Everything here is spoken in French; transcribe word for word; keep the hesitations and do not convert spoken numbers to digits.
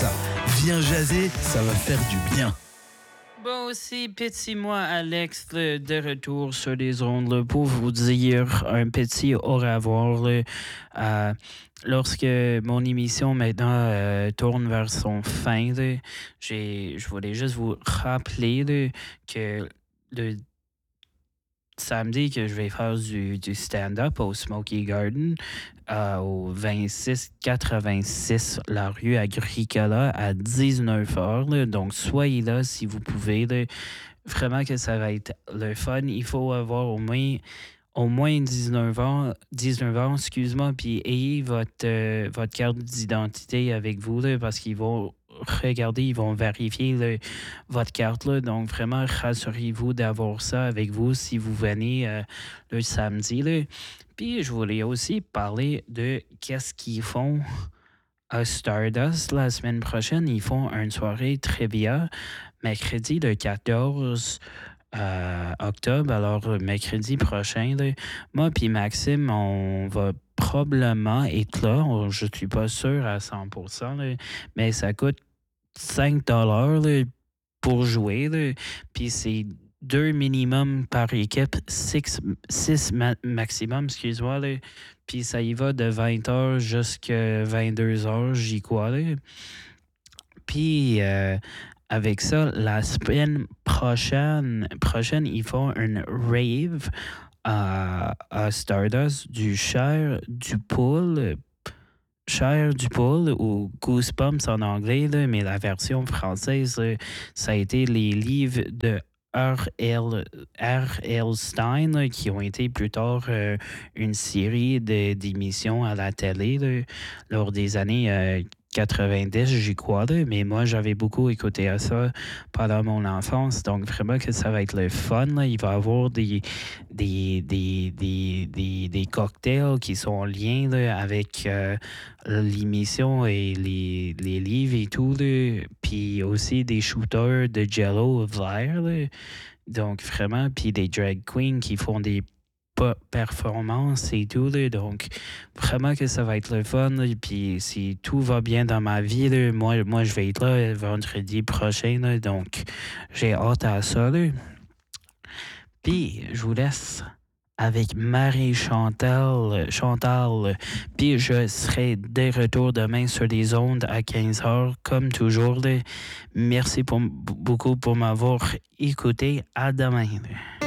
ça. Viens jaser, ça va faire du bien. Bon aussi, petit moi, Alex, là, de retour sur les ondes là, pour vous dire un petit au revoir. Là, euh, lorsque mon émission maintenant euh, tourne vers son fin, là, j'ai, je voulais juste vous rappeler là, que le samedi que je vais faire du, du stand-up au Smoky Garden euh, au vingt-six quatre-vingt-six la rue Agricola à dix-neuf heures. Là. Donc, soyez là si vous pouvez. Là. Vraiment que ça va être le fun. Il faut avoir au moins au moins dix-neuf ans, dix-neuf ans, excuse-moi, puis ayez votre, euh, votre carte d'identité avec vous, là, parce qu'ils vont regarder, ils vont vérifier là, votre carte. Là, donc, vraiment, rassurez-vous d'avoir ça avec vous si vous venez euh, le samedi. Là. Puis, je voulais aussi parler de qu'est-ce qu'ils font à Stardust la semaine prochaine. Ils font une soirée trivia mercredi le quatorze euh, octobre. Alors, euh, mercredi prochain, là, moi puis Maxime, on va probablement être là. On- je suis pas sûr à cent pour cent, là, mais ça coûte cinq dollars là, pour jouer. Là. Puis c'est deux minimum par équipe, six, six ma- maximum, excuse-moi. Là. Puis ça y va de vingt heures jusqu'à vingt-deux heures, j'y crois. Là. Puis euh, avec ça, la semaine prochaine, prochaine ils font une rave à, à Stardust du Cher du Pool. Cher du Pool ou Goosebumps en anglais, là, mais la version française, là, ça a été les livres de R L. R L. Stein, là, qui ont été plus tard euh, une série de- d'émissions à la télé là, lors des années euh, quatre-vingt-dix, j'y crois, là, mais moi j'avais beaucoup écouté à ça pendant mon enfance, donc vraiment que ça va être le fun. Là. Il va y avoir des, des, des, des, des, des cocktails qui sont en lien là, avec euh, l'émission et les, les livres et tout, là. Puis aussi des shooters de Jello vert, là. Donc vraiment, puis des drag queens qui font des pe- performances et tout, là. Donc vraiment que ça va être le fun, là. Puis si tout va bien dans ma vie, là, moi, moi je vais être là vendredi prochain, là. Donc j'ai hâte à ça, là. Puis je vous laisse avec Marie-Chantal, Chantal. Puis je serai de retour demain sur les ondes à quinze heures, comme toujours. Là. Merci pour, beaucoup pour m'avoir écouté. À demain. Là.